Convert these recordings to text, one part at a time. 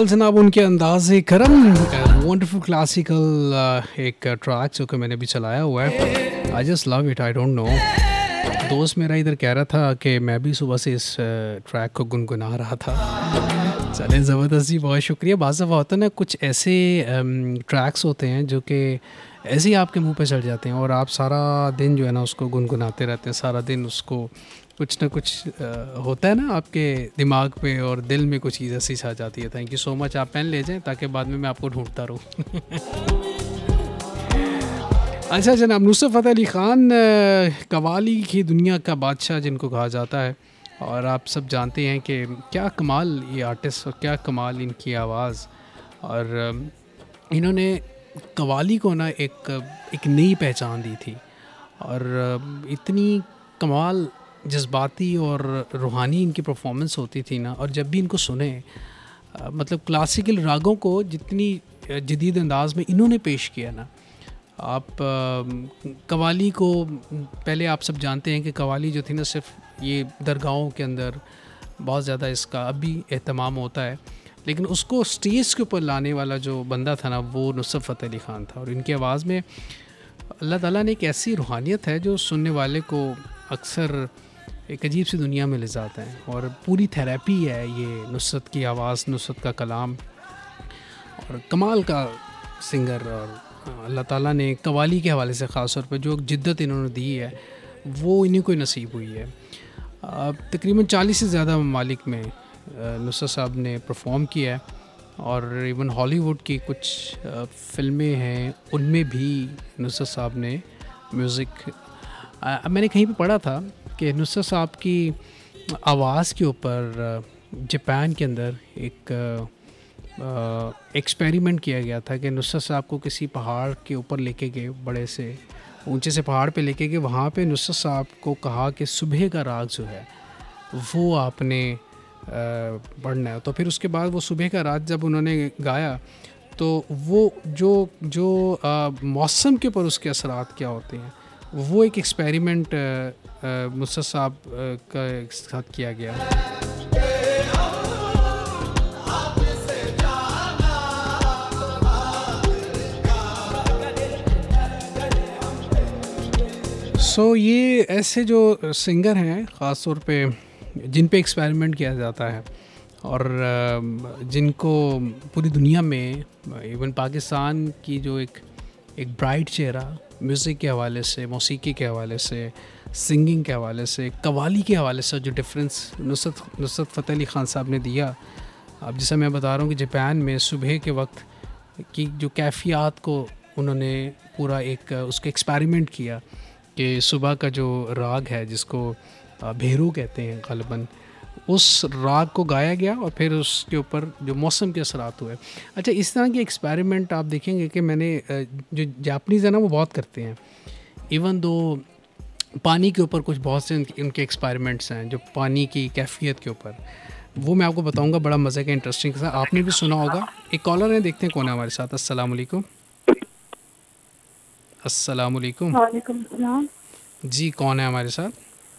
बिलावल जनाब उनके अंदाज़े करम वंडरफुल क्लासिकल एक ट्रैक जो कि मैंने भी चलाया हुआ है। I just love it, I don't know. दोस्त मेरा इधर कह रहा था कि मैं भी सुबह से इस ट्रैक को गुनगुना रहा था। चलें, ज़बरदस्त जी, बहुत शुक्रिया। बाज़ दफ़ा होता है ना, कुछ ऐसे ट्रैक्स होते हैं जो कि ऐसे ही आपके मुंह पे चढ़ जाते हैं और आप सारा दिन जो है ना उसको गुनगुनाते रहते हैं। सारा दिन उसको कुछ ना कुछ होता है ना आपके दिमाग पे और दिल में कुछ चीज़ ऐसी छा जाती है। Thank you so much. आप पेन ले जाएं ताकि बाद में मैं आपको ढूंढता रहूं। अच्छा जनाब, नुसरत फ़तेह अली ख़ान कव्वाली की दुनिया का बादशाह जिनको कहा जाता है, और आप सब जानते हैं कि क्या कमाल ये आर्टिस्ट और क्या कमाल इनकी आवाज़। और इन्होंने कव्वाली को ना एक नई पहचान दी थी। और इतनी कमाल जज्बाती और रूहानी इनकी परफॉर्मेंस होती थी ना। और जब भी इनको सुने, मतलब क्लासिकल रागों को जितनी जदीद अंदाज में इन्होंने पेश किया ना। आप कव्वाली को, पहले आप सब जानते हैं कि कव्वाली जो थी ना सिर्फ ये दरगाहों के अंदर बहुत ज़्यादा इसका अभी एहतमाम होता है, लेकिन उसको स्टेज के ऊपर लाने वाला जो बंदा था ना वो नुसरत फ़तेह अली ख़ान था। और इनकी आवाज़ में अल्लाह ताला ने एक ऐसी रूहानियत है जो सुनने वाले को अक्सर एक अजीब सी दुनिया में ले जाता है। और पूरी थेरेपी है ये नुसरत की आवाज़, नुसरत का कलाम, और कमाल का सिंगर। और अल्लाह ताला ने कव्वाली के हवाले से ख़ास तौर पे जो जिद्दत इन्होंने दी है वो इन्हीं को ही नसीब हुई है। तकरीबन 40 से ज़्यादा ममालिक में नुसरत साहब ने परफॉर्म किया है। और इवन हॉलीवुड की कुछ फ़िल्में हैं उनमें भी नुसरत साहब ने म्यूज़िक। मैंने कहीं पे पढ़ा था कि नुसरत साहब की आवाज़ के ऊपर जापान के अंदर एक एक्सपेरिमेंट किया गया था कि नुसरत साहब को किसी पहाड़ के ऊपर लेके गए, बड़े से ऊंचे से पहाड़ पे लेके गए। वहाँ पे नुसरत साहब को कहा कि सुबह का राग जो है वो आपने पढ़ना है। तो फिर उसके बाद वो सुबह का राग जब उन्होंने गाया तो वो जो जो मौसम के ऊपर उसके असरात क्या होते हैं, वो एक एक्सपेरिमेंट नुसरत साहब का साथ किया गया। ये ऐसे जो सिंगर हैं ख़ास तौर पे जिन पे एक्सपेरिमेंट किया जाता है और जिनको पूरी दुनिया में, इवन पाकिस्तान की जो एक ब्राइट चेहरा म्यूज़िक के हवाले से, मौसीकी के हवाले से, सिंगिंग के हवाले से, कव्वाली के हवाले से जो डिफरेंस नुसरत फ़तेह अली ख़ान साहब ने दिया। अब जैसा मैं बता रहा हूँ कि जापान में सुबह के वक्त की जो कैफियत को उन्होंने पूरा एक उसका एक्सपेरिमेंट किया कि सुबह का जो राग है जिसको भेरू कहते हैं ग़ालिबन, उस राग को गाया गया और फिर उसके ऊपर जो मौसम के असरात हुए। अच्छा, इस तरह के एक्सपेरिमेंट आप देखेंगे कि मैंने जो जापानीज़ है ना वो बहुत करते हैं। इवन दो पानी के ऊपर कुछ बहुत से उनके एक्सपेरिमेंट्स हैं जो पानी की कैफियत के ऊपर, वो मैं आपको बताऊंगा, बड़ा मज़े का, इंटरेस्टिंग सा, आपने भी सुना होगा। एक कॉलर है, देखते हैं कौन है हमारे साथ। अस्सलाम वालेकुम। अस्सलाम वालेकुम। वालेकुम सलाम जी, कौन है हमारे साथ?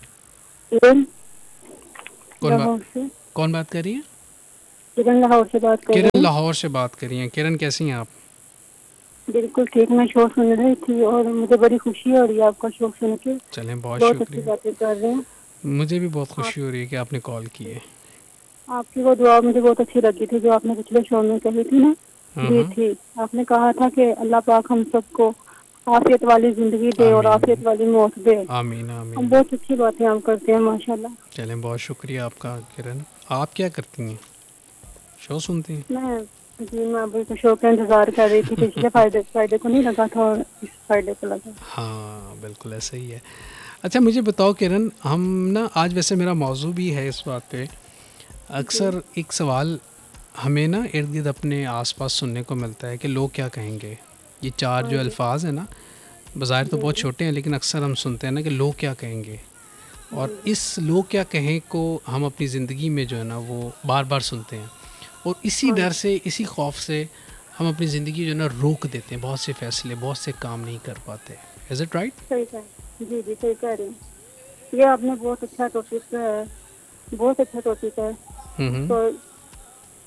कौन बात कर रही है? किरण लाहौर से बात कर रही किरण हूँ। लाहौर से बात कर रही हैं। किरण, कैसी हैं आप? बिल्कुल ठीक, मैं शो सुन रही थी और मुझे बड़ी खुशी हो रही है आपका शो सुन के। चलें, बहुत बहुत अच्छी शुक्रिया। बातें कर रहे हैं मुझे भी बहुत आप। खुशी हो रही है कि आपने कॉल की है। आपकी वो दुआ मुझे बहुत अच्छी लगी थी जो आपने पिछले शो में कही थी ना, दी हाँ, थी। आपने कहा था कि अल्लाह पाक हम सबको आफियत वाली जिंदगी दे और आमीन आफियत वाली मौत दे। आमीन हम आमीन। बहुत अच्छी बातें हम करते हैं माशाल्लाह। चलें, बहुत शुक्रिया आपका किरण। आप क्या करती हैं? शो सुनती हैं? मैं अभी तो शो का इंतजार कर रही थी। पिछले फ्राइडे को नहीं लगा था और इस फ्राइडे को लगा। हाँ, बिल्कुल ऐसा ही है। अच्छा, मुझे बताओ किरण, हम ना आज, वैसे मेरा मौजू भी है इस बात पे। अक्सर एक सवाल हमें ना इर्द गिर्द अपने आसपास सुनने को मिलता है कि लोग क्या कहेंगे। ये चार हाँ जो जी अल्फाज हैं ना, बज़ाहिर तो जी बहुत जी छोटे हैं, लेकिन अक्सर हम सुनते हैं ना कि लोग क्या कहेंगे। और जी इस लोग क्या कहें को हम अपनी ज़िंदगी में जो है ना वो बार बार सुनते हैं। और इसी हाँ डर जी। से, इसी खौफ से हम अपनी ज़िंदगी जो है ना रोक देते हैं, बहुत से फ़ैसले, बहुत से काम नहीं कर पाते। Is it right? सही कह जी जी सही कह रही हैं। ये आपने बहुत अच्छा टॉपिक है, बहुत अच्छा टॉपिक है। हम्म। तो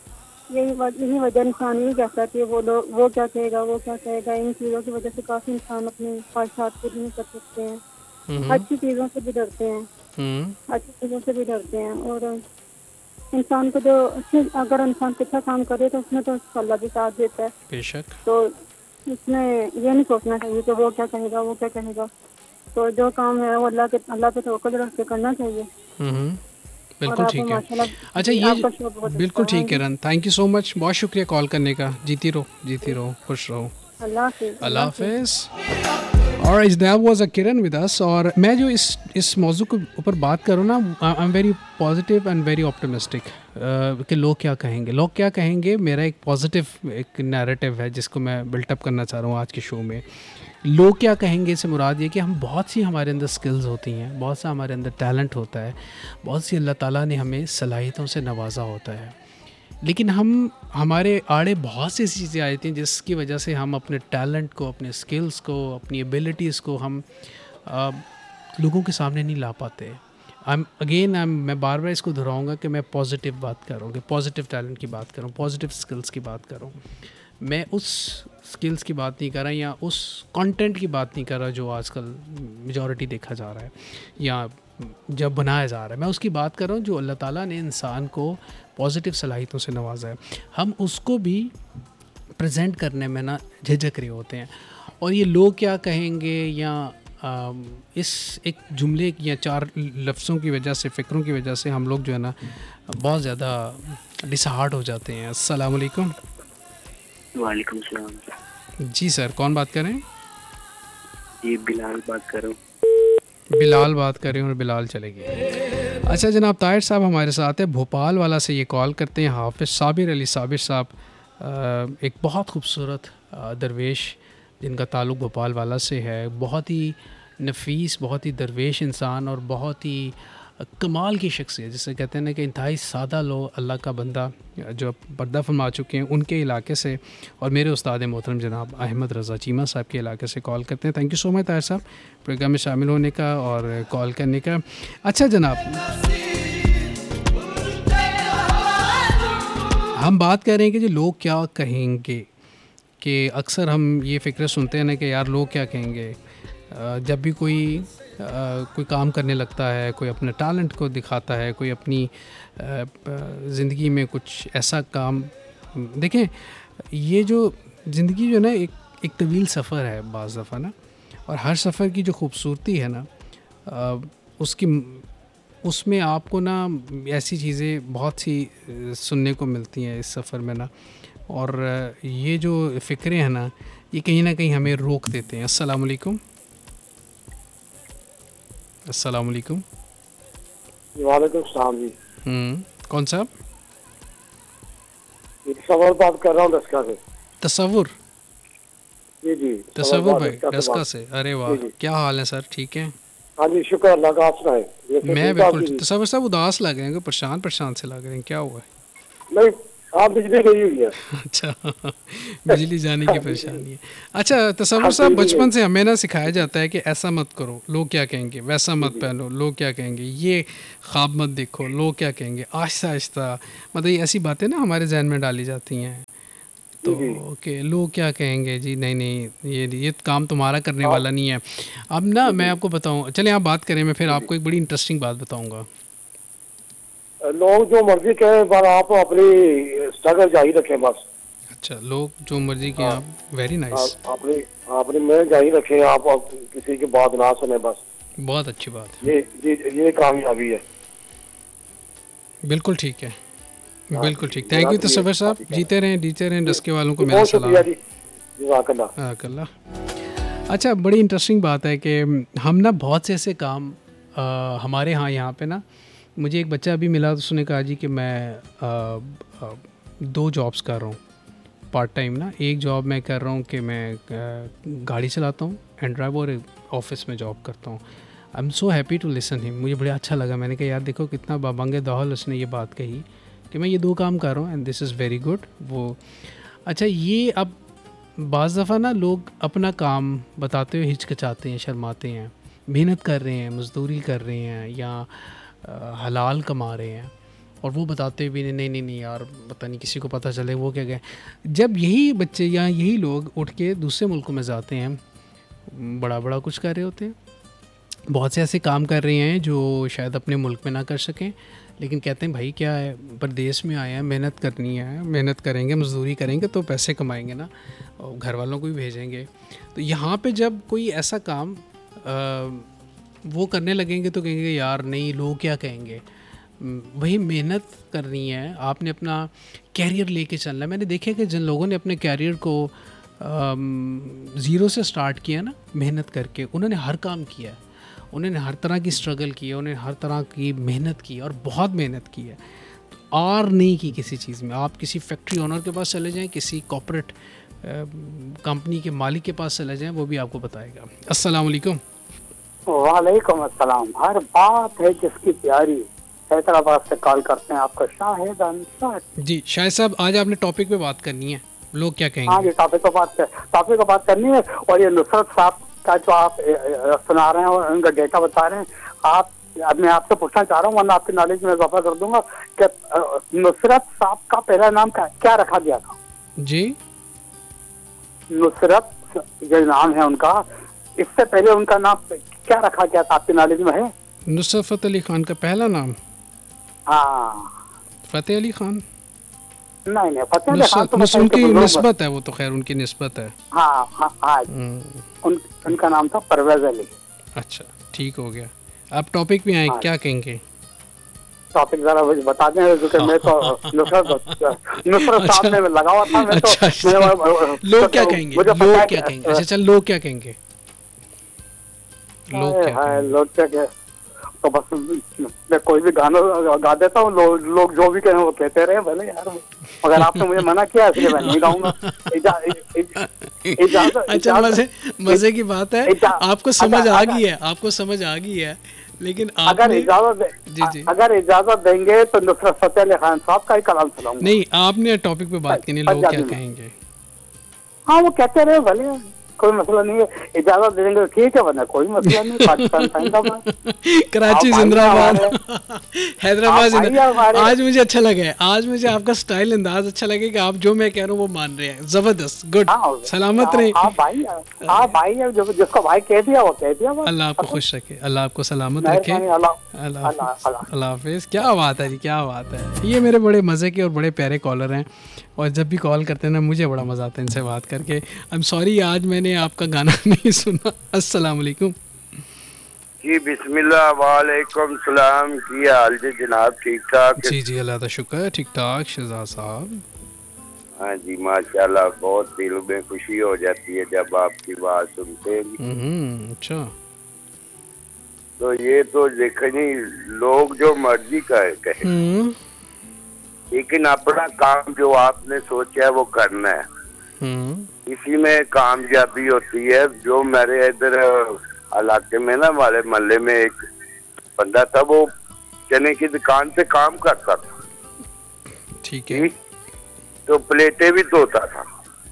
यही वजह इंसान यही कहता है कि वो क्या कहेगा, वो क्या कहेगा। इन चीज़ों की वजह से काफ़ी इंसान अपनी ख्वाहिशात पूरी नहीं कर सकते हैं। हम्म अच्छी चीज़ों से भी डरते हैं, हम्म अच्छी चीज़ों से भी डरते हैं। और इंसान को जो अगर इंसान अच्छा काम करे तो उसमें तो अल्लाह भी साथ देता है। बेशक। तो इसमें ये नहीं सोचना चाहिए कि वो क्या कहेगा, वो क्या कहेगा। तो जो काम है वो अल्लाह पे तवक्कुल रख के करना चाहिए। हम्म और बिल्कुल आप ठीक है। माशाल्लाह अच्छा जी, ये आपका शो बहुत अच्छा बिल्कुल है। हाँ ठीक है जी, run, thank you so much, बहुत शुक्रिया कॉल करने का। जीती रहो, खुश रहो। अल्लाह हाफिज़, अल्लाह अल्लाह हाफिज़। हाफिज़। और that was a Kiran with us. और मैं जो इस मौजू के ऊपर बात करूँ ना, I am very positive and very optimistic कि लोग क्या कहेंगे, लोग क्या कहेंगे। मेरा एक पॉजिटिव एक नैरेटिव है जिसको मैं बिल्टअप करना चाह रहा हूँ आज के शो में। लोग क्या कहेंगे से मुराद ये कि हम बहुत सी हमारे अंदर स्किल्स होती हैं, बहुत सा हमारे अंदर टैलेंट होता है, बहुत सी अल्लाह ताला ने हमें सलाहियतों से नवाजा होता है, लेकिन हमारे आड़े बहुत सी ऐसी चीज़ें आ जाती हैं जिसकी वजह से हम अपने टैलेंट को, अपने स्किल्स को, अपनी एबिलिटीज़ को हम आ, लोगों के सामने नहीं ला पाते। मैं बार बार इसको दोहराऊंगा कि मैं पॉजिटिव बात कर रहा हूँ, कि पॉजिटिव टैलेंट की बात कर रहा हूँ, पॉजिटिव स्किल्स की बात कर रहा हूँ। मैं उस स्किल्स की बात नहीं कर रहा या उस कंटेंट की बात नहीं कर रहा जो आजकल मेजॉरिटी देखा जा रहा है या जब बनाया जा रहा है। मैं उसकी बात कर रहा हूँ जो अल्लाह ताला ने इंसान को पॉजिटिव सलाहियतों से नवाजा है। हम उसको भी प्रेजेंट करने में ना झिझक रहे होते हैं। और ये लोग क्या कहेंगे या इस एक जुमले या चार लफ्ज़ों की वजह से, फ़िक्रों की वजह से हम लोग जो है ना बहुत ज़्यादा डिसहार्ट हो जाते हैं। अस्सलाम वालेकुम। वालेकुम सलाम। जी सर, कौन बात कर रहे हैं? ये बिलाल बात कर रहा हूँ। बिलाल बात कर रहे हैं और बिलाल चले गए। अच्छा जनाब, ताहिर साहब हमारे साथ है, भोपाल वाला से ये कॉल करते हैं। हाफिज़ साबिर अली साबिर साहब एक बहुत खूबसूरत दरवेश जिनका ताल्लुक़ भोपाल वाला से है। बहुत ही नफीस, बहुत ही दरवेश इंसान और बहुत ही कमाल की शख्सियत, जिसे कहते हैं ना कि इंतहाई सादा लोग, अल्लाह का बंदा जो पर्दा फरमा चुके हैं, उनके इलाके से और मेरे उस्ताद मोहतरम जनाब अहमद रज़ा चीमा साहब के इलाके से कॉल करते हैं। Thank you so much Tahir साहब प्रोग्राम में शामिल होने का और कॉल करने का। अच्छा जनाब, हम बात कर रहे हैं कि जो लोग क्या कहेंगे, कि अक्सर हम ये फ़िक्र सुनते हैं ना कि यार लोग क्या कहेंगे। जब भी कोई काम करने लगता है, कोई अपने टैलेंट को दिखाता है, कोई अपनी ज़िंदगी में कुछ ऐसा काम, देखें ये जो ज़िंदगी जो है ना एक तवील सफ़र है बाज़ दफ़ा ना, और हर सफ़र की जो खूबसूरती है ना उसमें आपको ना ऐसी चीज़ें बहुत सी सुनने को मिलती हैं इस सफ़र में ना, और ये जो फ़िक्रें हैं ना ये कहीं ना कहीं हमें रोक देते हैं। अस्सलाम वालेकुम। अस्सलाम वालेकुम। वालेकुम सलाम जी। कौन साहब? तसव्वुर बात कर रहा हूँ डस्का से। तसव्वुर? जी जी तसव्वुर भाई डस्का से। अरे वाह, क्या हाल है सर? ठीक है। हाँ जी, शुक्र अल्लाह का, आप सुनाएं। मैं बिल्कुल। तसव्वुर साहब उदास लग रहे हैं, परेशान से लग रहे हैं, क्या हुआ है? नहीं, आप बिजली गई हुई है। अच्छा बिजली जाने की परेशानी है। अच्छा तसव्वुर साहब, बचपन से हमें ना सिखाया जाता है कि ऐसा मत करो, लोग क्या कहेंगे, वैसा मत पहनो, लोग क्या कहेंगे, ये ख्वाब मत देखो, लोग क्या कहेंगे, आहिस्ता आहिस्ता मतलब ये ऐसी बातें ना हमारे जहन में डाली जाती हैं। तो कि लोग क्या कहेंगे जी, नहीं ये काम तुम्हारा करने वाला नहीं है। अब ना मैं आपको बताऊँ, चलें आप बात करें, मैं फिर आपको एक बड़ी इंटरेस्टिंग बात बताऊँगा। लोग जो मर्जी कहें पर आप अपनी स्ट्रगल जारी रखें बस। अच्छा, लोग जो मर्जी कहें आप, वेरी नाइस। अपनी मेहनत जारी रखें, आप किसी की बात ना सुने बस। बहुत अच्छी बात है। ये कामयाबी है। बिल्कुल ठीक है, बिल्कुल ठीक। थैंक यू तसव्वुर साहब, जीते रहें, डस्के वालों को मेरा सलाम। जज़ाकल्लाह। अच्छा, बड़ी इंटरेस्टिंग बात है कि हम ना बहुत से ऐसे काम हमारे यहाँ पे ना, मुझे एक बच्चा अभी मिला तो उसने कहा जी कि मैं 2 जॉब्स कर रहा हूँ पार्ट टाइम ना। एक जॉब मैं कर रहा हूँ कि मैं गाड़ी चलाता हूँ एंड ड्राइव, और ऑफिस में जॉब करता हूँ। I am so happy to listen him, मुझे बड़ा अच्छा लगा। मैंने कहा यार देखो कितना बाबंग दौल उसने ये बात कही कि मैं ये 2 काम कर रहा हूँ and this is very good. वो अच्छा, ये अब बाज़ दफ़ा ना लोग अपना काम बताते हुए हिचकिचाते हैं, शर्माते हैं। मेहनत कर रहे हैं, मज़दूरी कर रहे हैं या हलाल कमा रहे हैं, और वो बताते भी नहीं नहीं नहीं यार पता नहीं किसी को पता चले वो क्या गए। जब यही बच्चे या यही लोग उठ के दूसरे मुल्कों में जाते हैं, बड़ा बड़ा कुछ कर रहे होते हैं, बहुत से ऐसे काम कर रहे हैं जो शायद अपने मुल्क में ना कर सकें, लेकिन कहते हैं भाई क्या है, परदेश में आए हैं, मेहनत करनी है, मेहनत करेंगे, मजदूरी करेंगे तो पैसे कमाएंगे ना, और घर वालों को भी भेजेंगे। तो यहाँ पे जब कोई ऐसा काम वो करने लगेंगे तो कहेंगे यार नहीं लोग क्या कहेंगे। वही मेहनत करनी है, आपने अपना कैरियर लेके चलना है। मैंने देखा कि जिन लोगों ने अपने कैरियर को ज़ीरो से स्टार्ट किया ना, मेहनत करके, उन्होंने हर काम किया है, उन्होंने हर तरह की स्ट्रगल की है, उन्होंने हर तरह की मेहनत की और बहुत मेहनत की है, तो और नहीं की किसी चीज़ में। आप किसी फैक्ट्री ओनर के पास चले जाएं, किसी कॉर्पोरेट कंपनी के मालिक के पास चले जाएं, वो भी आपको बताएगा। अस्सलाम वालेकुम। वालेकुम अस्सलाम। हर बात है जिसकी प्यारी, हैदराबाद से कॉल करते हैं आपका शाहिद अंसार जी। शाहिद साहब आज आपने टॉपिक पे बात करनी है, लोग क्या कहेंगे। हाँ जी, टॉपिक पे बात करनी है। और ये नुसरत साहब का जो आप सुना रहे हैं और उनका डेटा बता रहे हैं, आप अब मैं आपसे पूछना चाह रहा हूँ, वरना आपकी नॉलेज में इजाफा कर दूंगा कि नुसरत साहब का पहला नाम क्या रखा गया था जी? नुसरत जो नाम है उनका, इससे पहले उनका नाम क्या रखा गया था, आपकी नॉलेज में है? नुसरत फ़तेह अली खान का पहला नाम? हाँ, फ़तेह अली खान नहीं फ़तेह अली खान तो उनकी निस्बत है, वो तो खैर उनकी निस्बत है। हाँ हाँ हाँ, उनका नाम था परवेज अली। अच्छा ठीक हो गया। आप टॉपिक पे आए, क्या कहेंगे? टॉपिक जरा बता दें, क्योंकि मैं तो नुसरत साहब में लगा हुआ था। मैं तो लोग क्या कहेंगे, लोग क्या कहेंगे? अच्छा चल, लोग क्या कहेंगे? लोग क्या, तो बस मैं कोई भी गाना गा देता हूँ, लोग जो भी कहें वो कहते रहे भले यार, मगर आपने मुझे मना किया इसलिए मैं नहीं गाऊंगा। अच्छा, मजे की बात है, आपको समझ आ गई है, आपको समझ आ गई है, लेकिन अगर इजाजत देंगे तो नुसरत फ़तेह अली खान साहब का ही कलाम सुनाऊंगा। नहीं, आपने टॉपिक पे बात करनी, लोग क्या कहेंगे। हाँ वो कहते रहे भले, कोई मसला नहीं है, इजाजत देंगे ठीक है, वरना कोई मसला नहीं। पाकिस्तान जिंदाबाद, कराची जिंदाबाद, हैदराबाद जिंदाबाद। आज मुझे अच्छा लगा, आज मुझे आपका स्टाइल अंदाज अच्छा लगे कि आप जो मैं कह रहा हूँ वो मान रहे हैं। जबरदस्त, गुड। सलामत रहे आप भाई, जिसको भाई कह दिया वो कह दिया। अल्लाह आपको खुश रखे, अल्लाह आपको सलामत रखे। अल्लाह हाफिज़। क्या बात है जी, क्या बात है। ये मेरे बड़े मज़े के और बड़े प्यारे कॉलर हैं, और जब भी कॉल करते हैं ना मुझे बड़ा मज़ा आता है इनसे बात करके। आई एम सॉरी आज मैंने आपका गाना नहीं सुना। अस्सलाम वालेकुम जी, बिस्मिल्लाह, वालेकुम सलाम। की हाल जी जनाब, ठीक ठाक? जी जी, अल्लाह का शुक्र, ठीक ठाक शहजाद साहब। हाँ जी माशाल्लाह, बहुत दिल में खुशी हो जाती है जब आपकी बात सुनते हैं। अच्छा, तो ये तो देखनी, लोग जो मर्जी कहे, लेकिन अपना काम जो आपने सोचा है वो करना है, इसी में कामयाबी होती है। जो मेरे इधर इलाके में ना, हमारे मोहल्ले में एक बंदा था, वो चने की दुकान पे काम करता था, ठीक है, तो प्लेटें भी धोता था।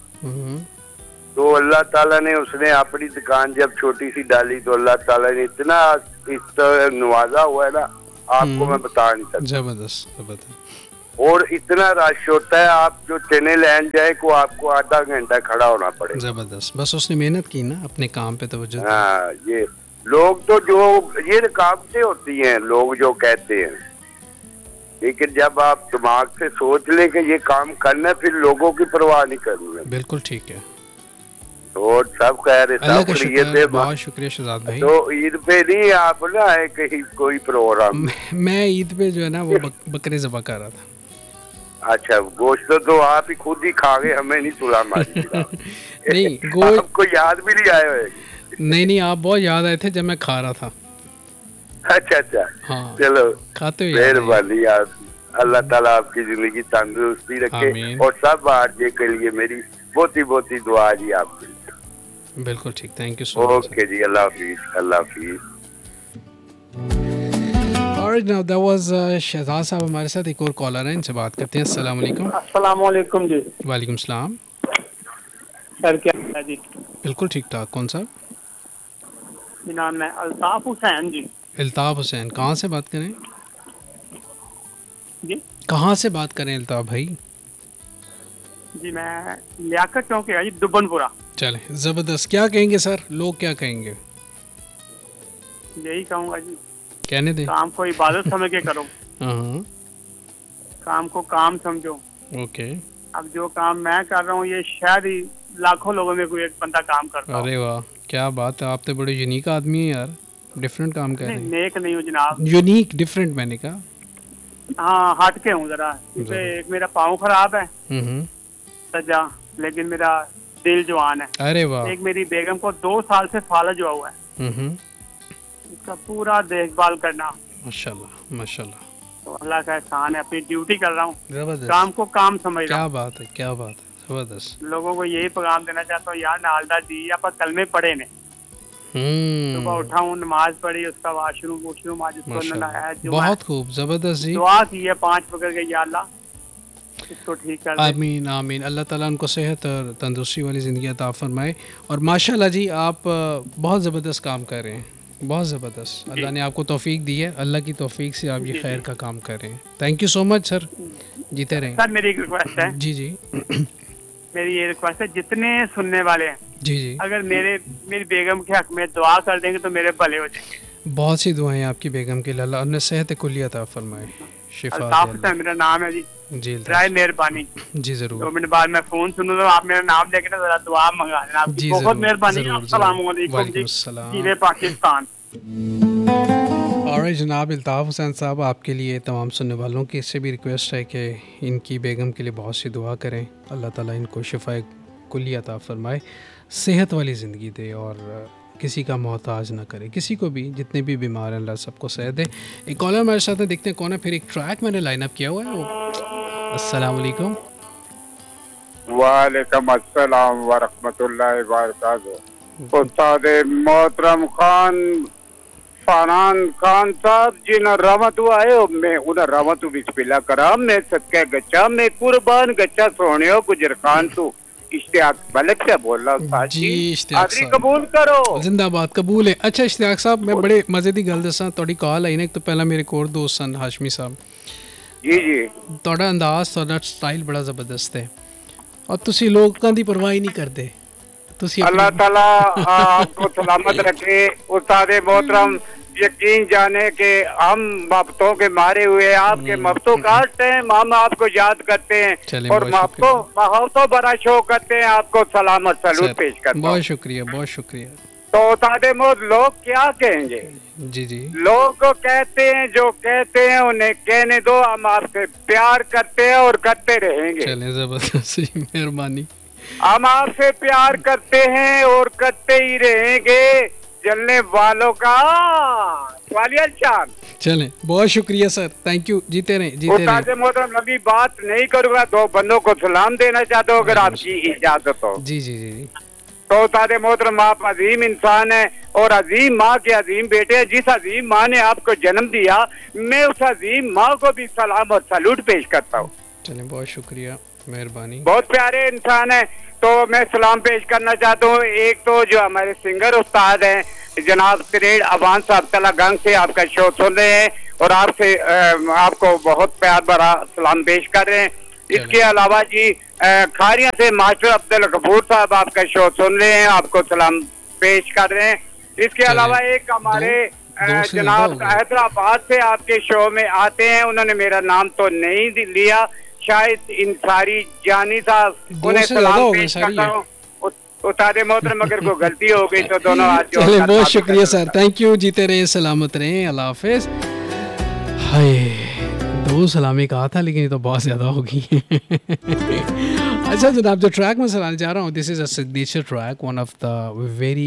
तो अल्लाह ताला ने, उसने अपनी दुकान जब छोटी सी डाली तो अल्लाह ताला ने इतना इस नवाजा हुआ है ना, आपको मैं बता नहीं सकता। जबरदस्त। और इतना रश होता है, आप जो चने लेन जाए को आपको आधा घंटा खड़ा होना पड़ेगा। जबरदस्त, बस उसने मेहनत की ना, अपने काम पे तवज्जो। हाँ, ये लोग तो जो ये रुकावटें होती हैं, लोग जो कहते हैं, लेकिन जब आप दिमाग से सोच ले कि ये काम करना है, फिर लोगों की परवाह नहीं करनी है। बिल्कुल ठीक है। और सब कह रहे, बहुत शुक्रिया शहजाद भाई। तो ईद पे नहीं आप ना है कहीं कोई प्रोग्राम? मैं ईद पे जो है ना वो बकरे ज़बह कर रहा था। अच्छा, गोश्त तो आप ही खुद ही खा गए, हमें नहीं सुला मारी। नहीं, गोश्त आपको याद भी नहीं आया है? नहीं, आप बहुत याद आए थे जब मैं खा रहा था। अच्छा, हाँ, चलो, खाते हुए मेहरबानी। आप, अल्लाह ताला आपकी जिंदगी तंदुरुस्ती रखे, और सब आरजे के लिए मेरी बहुत ही दुआ जी आपके लिए। बिल्कुल ठीक, thank you so much. Okay ji, Allah Hafiz, Allah Hafiz. Alright, now that was Shahzad साहब हमारे साथ। एक और कॉलर है, इनसे बात करते हैं। अस्सलाम वालेकुम। अस्सलाम वालेकुम जी। वालेकुम सलाम। सर क्या है जी? बिल्कुल ठीक ठाक। कौन सा? मेरा नाम है अल्ताफ हुसैन जी। अल्ताफ हुसैन, कहाँ से बात करें? जी कहाँ से बात करें अल्ताफ भाई? जी मैं लियाकत चौक है जी, दुबनपुरा। चले ज़बरदस्त। क्या कहेंगे सर, लोग क्या कहेंगे? यही कहूँगा जी, कहने दें। काम को इबादत समझ के करो, हाँ काम को काम समझो। ओके। अब जो काम मैं कर रहा हूँ ये शायद ही लाखों लोगों में कोई एक बंदा काम करता हो। अरे वाह क्या बात है, आप तो बड़े यूनिक आदमी हैं यार, डिफरेंट काम कर रहे नहीं, हैं। नेक नहीं हूँ जनाब, यूनिक डिफरेंट मैंने कहा। हाँ हट के हूँ जरा, क्योंकि एक मेरा पाँव खराब है सजा, लेकिन मेरा दिल जवान है। अरे वाह। एक मेरी बेगम को 2 साल से फालज हुआ हुआ है, उसका पूरा देखभाल करना। माशाल्लाह माशाल्लाह। तो अल्लाह का एहसान है, अपनी ड्यूटी कर रहा हूँ, जबरदस्त। काम को काम समझ रहा क्या हूँ। बात है क्या बात है, जबरदस्त। लोगों को यही पैगाम देना चाहता हूँ यार, नालदा जी आप कलमे पढ़े ने, सुबह उठा हूँ नमाज पढ़ी, उसका वाशरूम आज उसको नहाया, बहुत खूब, जबरदस्त जी। दुआ की है 5 पकड़ के, या अल्लाह इसको ठीक कर दे। आमीन आमीन। अल्लाह ताला उनको सेहत और तंदुरुस्ती वाली ज़िंदगी अता फरमाए। और माशाल्लाह जी आप बहुत ज़बरदस्त काम कर रहे हैं, बहुत ज़बरदस्त। अल्लाह ने आपको तौफीक दी है, अल्लाह की तौफीक से आप ये खैर का काम कर रहे हैं। Thank you so much sir, जीते रहें। सर मेरी एक रिक्वेस्ट है। जी जी मेरी ये रिक्वेस्ट है, जितने सुनने वाले हैं जी जी, अगर मेरी बेगम के हक में दुआ कर देंगे तो मेरे भले हो जाएंगे। बहुत सी दुआएं आपकी बेगम के लिए, अल्लाह ने सेहत कुल्ली अता फरमाए, शिफा अल्ताफ दे हुसैन मेरा नाम है जी, जी राय मेहरबानी। जी ज़रूर। 2 मिनट बाद मैं फोन सुनूँ तो आप मेरा नाम लेके ना जरा दुआ मंगा देना, आपकी बहुत मेहरबानी। अस्सलाम वालेकुम जी, जिले पाकिस्तान। और जनाब अल्ताफ हुसैन साहब, आपके लिए तमाम सुनने वालों की इससे भी रिक्वेस्ट है कि इनकी बेगम के लिए बहुत सी दुआ करें, अल्लाह ताला इनको शिफा कुल्ली अता फरमाए, सेहत वाली ज़िंदगी दे और किसी का मोहताज ना करे, किसी को भी, जितने भी बीमार हैं अल्लाह सबको सेहत दे। एक कॉलर हमारे साथ है, देखते हैं कौन है। फिर एक ट्रैक मैंने लाइन अप किया हुआ है। अस्सलाम वालेकुम। वालेकुम अस्सलाम व रहमतुल्लाहि व बरकातहू। उस्ताद मोहतरम फरहान खान साहब जी न रहमत आए, मैं उन रहमत बिस्मिल्लाह करा, मैं सदके गच्चा, मैं कुर्बान गच्चा सोने गुजर खान तू इश्तियाक मलिक से बोल रहा हूँ जी। इश्तियाक साहब कबूल करो, जिंदाबाद, कबूल है। अच्छा इश्तियाक साहब, मैं बड़े मजे की गल दसा, थोड़ी कॉल आई ना, एक तो पहला मेरे एक और दोस्त सन हाशमी साहब जी जी, ਤੁਹਾਡਾ ਅੰਦਾਜ਼, ਤੁਹਾਡਾ ਸਟਾਈਲ ਬੜਾ ਜ਼ਬਰਦਸਤ ਹੈ और तुसी लोगों की परवाह ही नहीं करते। अल्लाह ताला आपको सलामत रखे। उस्ताद मोहतरम यकीन जाने के हम मफ्तों के मारे हुए, आपके मफ्तों काटते हैं, हम आपको याद करते हैं और मफ्तों बड़ा शो करते हैं, आपको सलामत सलूट पेश करते हैं। बहुत शुक्रिया बहुत शुक्रिया। तो उस्ताद मोहत लोग क्या कहेंगे? जी जी, लोग कहते हैं जो कहते हैं उन्हें कहने दो, हम आपसे प्यार करते हैं और करते रहेंगे। चलें, जबरदस्त, मेहरबानी। हम आपसे प्यार करते हैं और करते ही रहेंगे, जलने वालों का वालिया चांद। चलें, बहुत शुक्रिया सर, थैंक यू, जीते रहे जीते रहे। मोहतरम लंबी बात नहीं करूँगा, 2 बंदों को सलाम देना चाहता हूँ अगर आपकी इजाजत हो। जी जी जी। तो तारे मोहतरम आप अजीम इंसान है और अजीम माँ के अजीम बेटे हैं। जिस अजीम माँ ने आपको जन्म दिया, मैं उस अजीम माँ को भी सलाम और सलूट पेश करता हूँ। चलें, बहुत शुक्रिया, मेहरबानी। बहुत प्यारे इंसान है। तो मैं सलाम पेश करना चाहता हूँ। एक तो जो हमारे सिंगर उस्ताद हैं जनाब तिरेड़ अवान साहब तलागंग से आपका शो सुन रहे हैं और आपसे आपको बहुत प्यार भरा सलाम पेश कर रहे हैं। इसके अलावा जी खारिया से मास्टर अब्दुल गफूर साहब आपका शो सुन रहे हैं, आपको सलाम पेश कर रहे हैं। इसके अलावा एक हमारे जनाब हैदराबाद से आपके शो में आते हैं, उन्होंने मेरा नाम तो नहीं लिया, शायद इंसारी जानी साहब, उन्हें सलाम पेश करता हूँ। उतारे मोहतरम अगर कोई गलती हो गई तो दोनों हाथ जोड़ कर बहुत शुक्रिया सर, थैंक यू, जीते रहे, सलामत रहे, अल्लाह हाफिज। हाय, 2 सलामी कहा था लेकिन ये तो बहुत ज़्यादा हो गई। अच्छा जनाब, जो ट्रैक मैं सुनाने जा रहा हूँ, this is a signature track, one of the very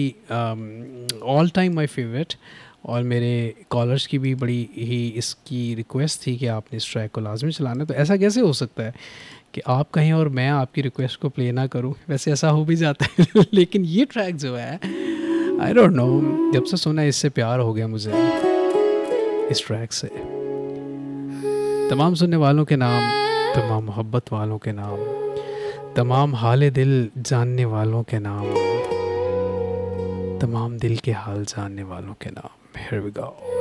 all time my favourite, और मेरे कॉलर्स की भी बड़ी ही इसकी रिक्वेस्ट थी कि आपने इस ट्रैक को लाजमी चलाना। तो ऐसा कैसे हो सकता है कि आप कहें और मैं आपकी रिक्वेस्ट को प्ले ना करूं? वैसे ऐसा हो भी जाता है लेकिन ये ट्रैक जो है, आई डोंट नो, जब से सुना इससे प्यार हो गया मुझे इस ट्रैक से। तमाम सुनने वालों के नाम, तमाम मोहब्बत वालों के नाम, तमाम हाल दिल जानने वालों के नाम, तमाम दिल के हाल जानने वालों के नाम। Here we go.